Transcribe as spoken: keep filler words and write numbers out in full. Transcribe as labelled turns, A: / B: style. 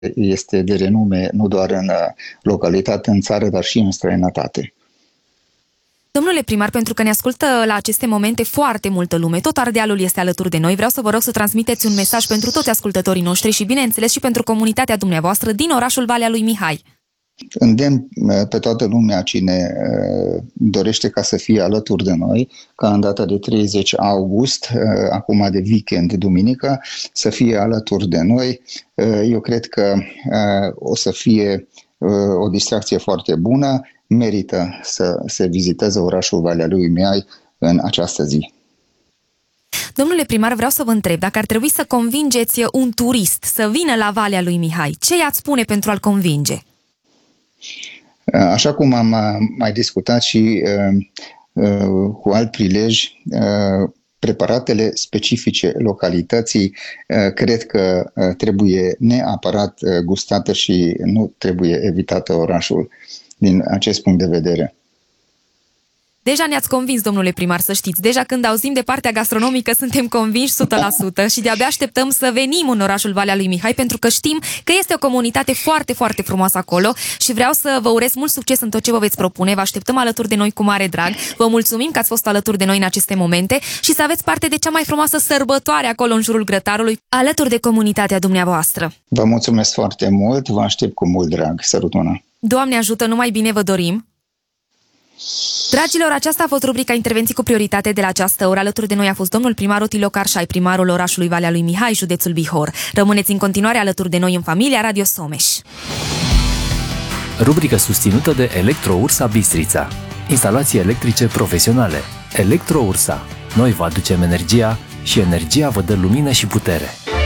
A: este de renume nu doar în localitate, în țară, dar și în străinătate.
B: Domnule primar, pentru că ne ascultă la aceste momente foarte multă lume, tot Ardealul este alături de noi, vreau să vă rog să transmiteți un mesaj pentru toți ascultătorii noștri și, bineînțeles, și pentru comunitatea dumneavoastră din orașul Valea lui Mihai.
A: Îndemn pe toată lumea cine dorește ca să fie alături de noi, ca în data de treizeci august, acum de weekend, duminică, să fie alături de noi. Eu cred că o să fie o distracție foarte bună, merită să se viziteze orașul Valea lui Mihai în această zi.
B: Domnule primar, vreau să vă întreb, dacă ar trebui să convingeți un turist să vină la Valea lui Mihai, ce i-ați spune pentru a-l convinge?
A: Așa cum am mai discutat și uh, uh, cu alt prilej, uh, preparatele specifice localității uh, cred că uh, trebuie neapărat uh, gustată și nu trebuie evitată orașul din acest punct de vedere.
B: Deja ne-ați convins, domnule primar, să știți. Deja când auzim de partea gastronomică suntem convinși o sută la sută și de-abia așteptăm să venim în orașul Valea lui Mihai, pentru că știm că este o comunitate foarte, foarte frumoasă acolo și vreau să vă urez mult succes în tot ce vă veți propune. Vă așteptăm alături de noi cu mare drag. Vă mulțumim că ați fost alături de noi în aceste momente și să aveți parte de cea mai frumoasă sărbătoare acolo în jurul grătarului, alături de comunitatea dumneavoastră.
A: Vă mulțumesc foarte mult, vă aștept cu mult drag. Sărut mâna!
B: Doamne ajută, numai bine vă dorim! Dragilor, aceasta a fost rubrica Intervenții cu prioritate de la această oră. Alături de noi a fost domnul primar Otilo Carșai, primarul orașului Valea lui Mihai, județul Bihor. Rămâneți în continuare alături de noi în familia Radio Someș.
C: Rubrică susținută de Electro-Ursa Bistrița. Instalații electrice profesionale. Electro-Ursa. Noi vă aducem energia și energia vă dă lumină și putere.